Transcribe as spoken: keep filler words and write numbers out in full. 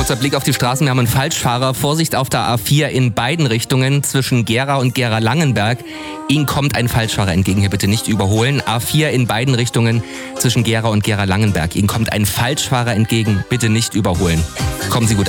Kurzer Blick auf die Straßen. Wir haben einen Falschfahrer. Vorsicht auf der A vier in beiden Richtungen zwischen Gera und Gera-Langenberg. Ihnen kommt ein Falschfahrer entgegen. Hier bitte nicht überholen. A vier in beiden Richtungen zwischen Gera und Gera-Langenberg. Ihnen kommt ein Falschfahrer entgegen. Bitte nicht überholen. Kommen Sie gut an.